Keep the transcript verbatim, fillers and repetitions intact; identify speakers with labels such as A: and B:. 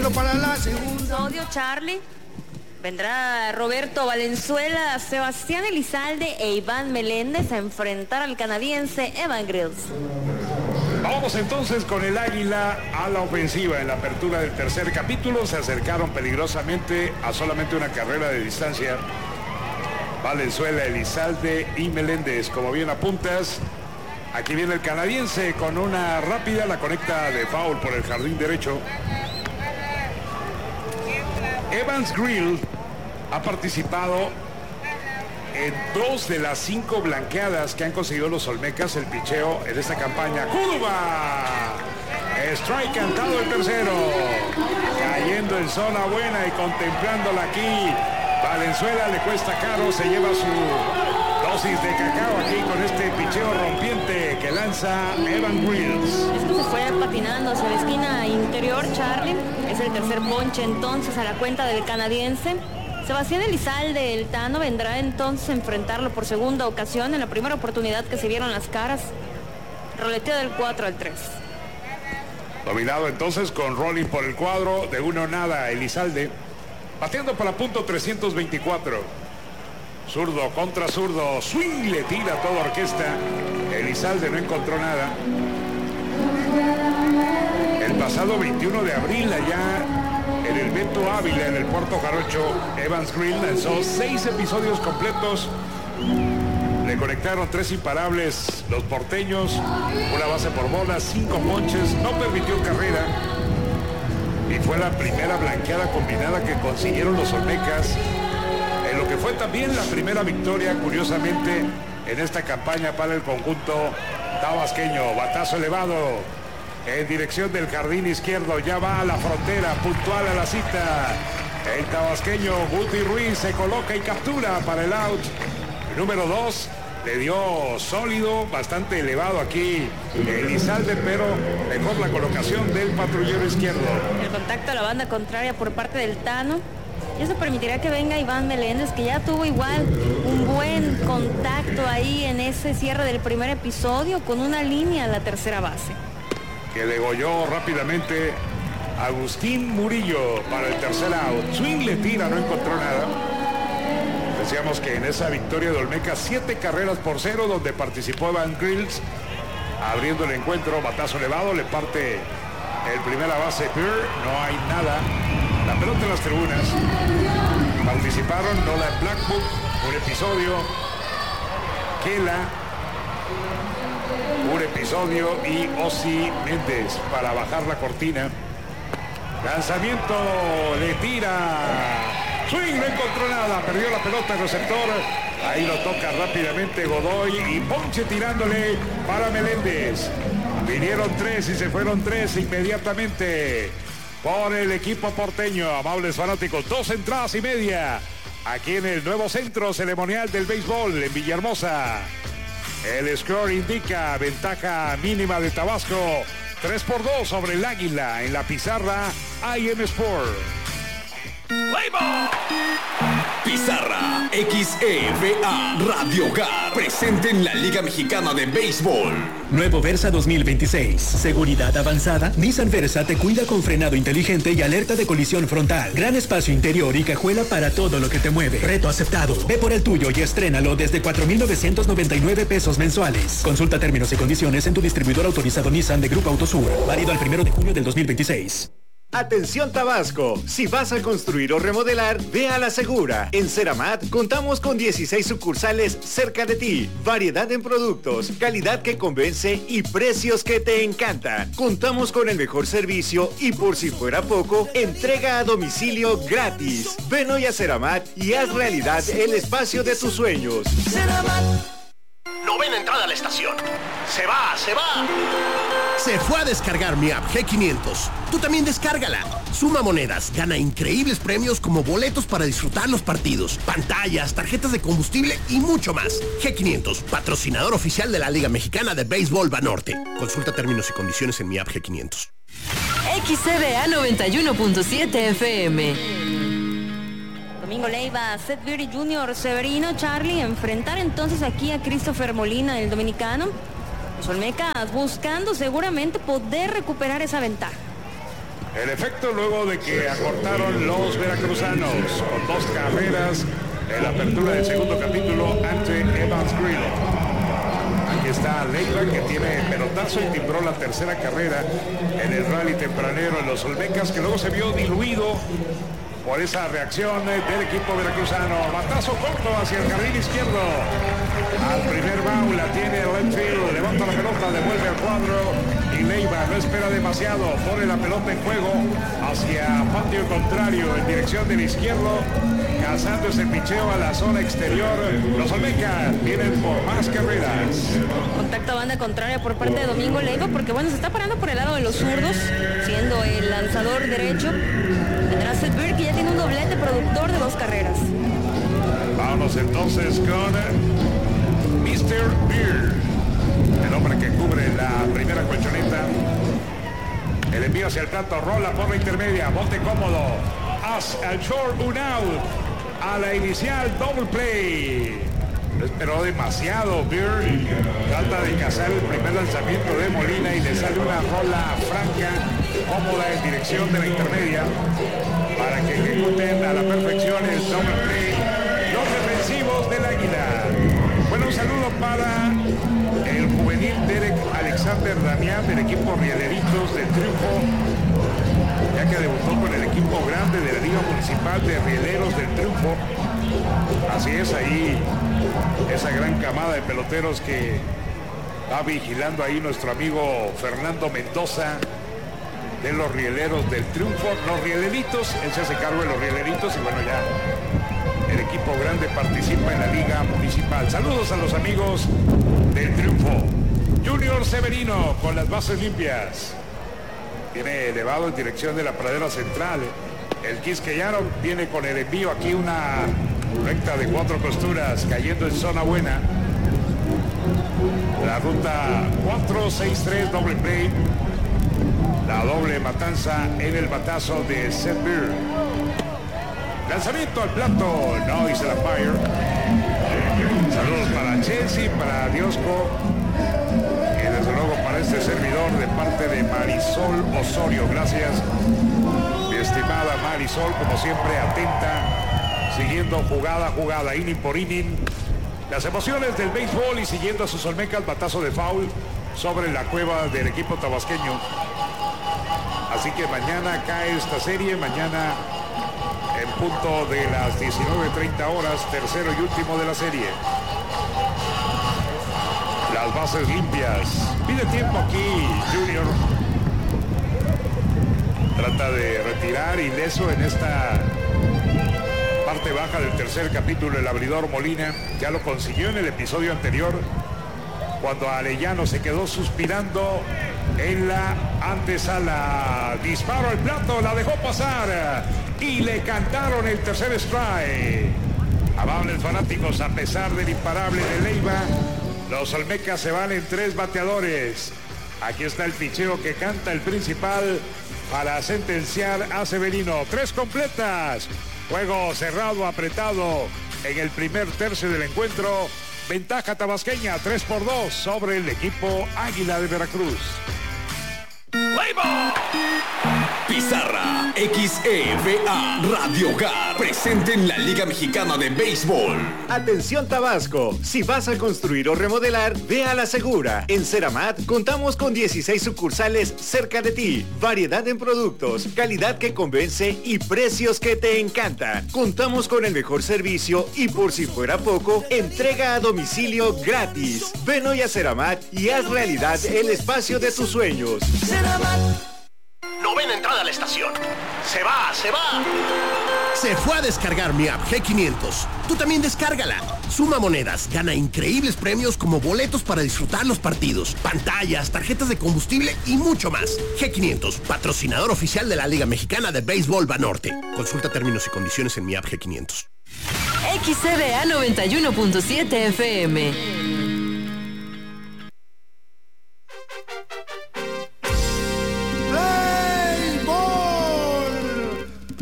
A: esto para la segunda.
B: Odio Charlie. Vendrá Roberto Valenzuela, Sebastián Elizalde e Iván Meléndez a enfrentar al canadiense Evan Grills.
C: Vamos entonces con el Águila a la ofensiva. En la apertura del tercer capítulo se acercaron peligrosamente a solamente una carrera de distancia. Valenzuela, Elizalde y Meléndez. Como bien apuntas, aquí viene el canadiense con una rápida, la conecta de foul por el jardín derecho. Evans Grill ha participado en dos de las cinco blanqueadas que han conseguido los olmecas el picheo en esta campaña. ¡Curva! Strike cantado el tercero. Cayendo en zona buena y contemplándola aquí. Valenzuela le cuesta caro, se lleva su dosis de cacao aquí con este picheo rompiente que lanza Evan Grills.
B: Esto se fue patinando hacia la esquina interior, Charlie. Es el tercer ponche entonces a la cuenta del canadiense. Sebastián Elizalde, el Tano, vendrá entonces a enfrentarlo por segunda ocasión en la primera oportunidad que se vieron las caras. Roleteo del cuatro al tres.
C: Dominado entonces con rolling por el cuadro de uno nada Elizalde. Bateando para punto trescientos veinticuatro. Zurdo contra zurdo. Swing le tira toda orquesta. Elizalde no encontró nada. El pasado veintiuno de abril allá en el Beto Ávila, en el Puerto Jarocho, Evans Grill lanzó seis episodios completos. Le conectaron tres imparables los porteños, una base por bola, cinco ponches, no permitió carrera. Y fue la primera blanqueada combinada que consiguieron los olmecas, en lo que fue también la primera victoria, curiosamente, en esta campaña para el conjunto tabasqueño. Batazo elevado en dirección del jardín izquierdo, ya va a la frontera, puntual a la cita. El tabasqueño Guti Ruiz se coloca y captura para el out. El número dos le dio sólido, bastante elevado aquí Elizalde, pero mejor la colocación del patrullero izquierdo.
B: El contacto a la banda contraria por parte del Tano. Y eso permitirá que venga Iván Meléndez, que ya tuvo igual un buen contacto ahí en ese cierre del primer episodio con una línea a la tercera base.
C: Que degolló rápidamente Agustín Murillo para el tercer out. Swing le tira, no encontró nada. Decíamos que en esa victoria de Olmeca, siete carreras por cero, donde participó Evan Grills, abriendo el encuentro, batazo elevado, le parte el primera base Pierre, no hay nada. La pelota en las tribunas. Participaron Nolan Blackwood, un episodio, Kela, un episodio y Ozzy Méndez para bajar la cortina. Lanzamiento, le tira. Swing, no encontró nada, perdió la pelota el receptor. Ahí lo toca rápidamente Godoy y ponche tirándole para Meléndez. Vinieron tres y se fueron tres inmediatamente por el equipo porteño. Amables fanáticos, dos entradas y media aquí en el nuevo centro ceremonial del béisbol en Villahermosa. El score indica ventaja mínima de Tabasco, tres por dos sobre el Águila en la pizarra I M Sport.
D: Pizarra X E V A Radio Hogar presente en la Liga Mexicana de Béisbol.
E: Nuevo Versa dos mil veintiséis. Seguridad avanzada. Nissan Versa te cuida con frenado inteligente y alerta de colisión frontal. Gran espacio interior y cajuela para todo lo que te mueve. Reto aceptado. Ve por el tuyo y estrénalo desde cuatro mil novecientos noventa y nueve pesos mensuales. Consulta términos y condiciones en tu distribuidor autorizado Nissan de Grupo Autosur. Válido al primero de junio del dos mil veintiséis.
F: Atención Tabasco, si vas a construir o remodelar, ve a La Segura. En Ceramat contamos con dieciséis sucursales cerca de ti, variedad en productos, calidad que convence y precios que te encantan. Contamos con el mejor servicio y por si fuera poco, entrega a domicilio gratis. Ven hoy a Ceramat y haz realidad el espacio de tus sueños. Ceramat.
G: Novena entrada a la estación. Se va, se va.
H: Se fue a descargar mi app G quinientos. Tú también descárgala. Suma monedas, gana increíbles premios como boletos para disfrutar los partidos, pantallas, tarjetas de combustible y mucho más. G quinientos, patrocinador oficial de la Liga Mexicana de Béisbol Banorte. Consulta términos y condiciones en mi app G quinientos.
I: X C B A noventa y uno punto siete F M.
B: Domingo Leiva, Seth Beery junior, Severino, Charlie, enfrentar entonces aquí a Christopher Molina, el dominicano. Los olmecas buscando seguramente poder recuperar esa ventaja.
C: El efecto luego de que acortaron los veracruzanos con dos carreras en la apertura del segundo capítulo ante Evans Grill. Aquí está Leiva, que tiene pelotazo y timbró la tercera carrera en el rally tempranero en los Olmecas, que luego se vio diluido por esa reacción del equipo veracruzano. Batazo corto hacia el carril izquierdo. Al primer bound la tiene Lenfield, levanta la pelota, devuelve al cuadro y Leiva no espera demasiado, pone la pelota en juego hacia patio contrario en dirección del izquierdo, cazando ese picheo a la zona exterior. Los Olmecas vienen por más carreras.
B: Contacto a banda contraria por parte de Domingo Leiva, porque bueno, se está parando por el lado de los zurdos, siendo el lanzador derecho. Tendrá Seth Beer, que ya tiene un doblete productor de dos carreras.
C: Vamos entonces con mister Beer, el hombre que cubre la primera colchoneta. El envío hacia el plato, rola por la intermedia, bote cómodo, haz al short un out, a la inicial double play. Lo esperó demasiado Beer, trata de cazar el primer lanzamiento de Molina y le sale una rola franca, cómoda en dirección de la intermedia, para que ejecuten a la perfección el double play los defensivos del Águila. Bueno, un saludo para el juvenil Derek Alexander Damián del equipo Rieleritos de Triunfo, ya que debutó con el equipo grande de la Liga Municipal de Rieleros del Triunfo. Así es, ahí esa gran camada de peloteros que va vigilando ahí nuestro amigo Fernando Mendoza de los Rieleros del Triunfo. Los Rieleritos, él se hace cargo de los Rieleritos y bueno, ya el equipo grande participa en la Liga Municipal. Saludos a los amigos del Triunfo. Junior Severino con las bases limpias. Viene elevado en dirección de la pradera central. El quisqueyano viene con el envío aquí, una recta de cuatro costuras cayendo en zona buena. La ruta cuatro seis tres doble play. La doble matanza en el batazo de Seth Beer. Lanzamiento al plato, no dice la fire. Saludos para Chelsea, para Diosco y desde luego para este servidor de parte de Marisol Osorio. Gracias, mi estimada Marisol, como siempre atenta, siguiendo jugada a jugada, inning por inning, las emociones del béisbol y siguiendo a sus Olmecas. Batazo de foul sobre la cueva del equipo tabasqueño. Así que mañana cae esta serie, mañana en punto de las diecinueve treinta horas, tercero y último de la serie. Las bases limpias. Pide tiempo aquí Junior. Trata de retirar ileso en esta parte baja del tercer capítulo el abridor Molina. Ya lo consiguió en el episodio anterior, cuando Arellano se quedó suspirando en la antesala. Disparo al plato, la dejó pasar y le cantaron el tercer strike. Amables fanáticos, a pesar del imparable de Leiva, los Olmecas se van en tres bateadores. Aquí está el picheo que canta el principal para sentenciar a Severino. Tres completas. Juego cerrado, apretado en el primer tercio del encuentro. Ventaja tabasqueña, tres por dos sobre el equipo Águila de Veracruz.
D: ¡Leiva! Pizarra X E V A Radio Hogar, presente en la Liga Mexicana de Béisbol.
F: Atención Tabasco, si vas a construir o remodelar, ve a La Segura. En Ceramat contamos con dieciséis sucursales cerca de ti. Variedad en productos, calidad que convence y precios que te encantan. Contamos con el mejor servicio y, por si fuera poco, entrega a domicilio gratis. Ven hoy a Ceramat y haz realidad el espacio de tus sueños.
G: Novena entrada a la estación. Se va, se va.
H: Se fue a descargar mi app G quinientos. Tú también descárgala. Suma monedas, gana increíbles premios como boletos para disfrutar los partidos, pantallas, tarjetas de combustible y mucho más. G quinientos, patrocinador oficial de la Liga Mexicana de Béisbol Banorte. Consulta términos y condiciones en mi app G quinientos.
I: X C B A noventa y uno punto siete F M.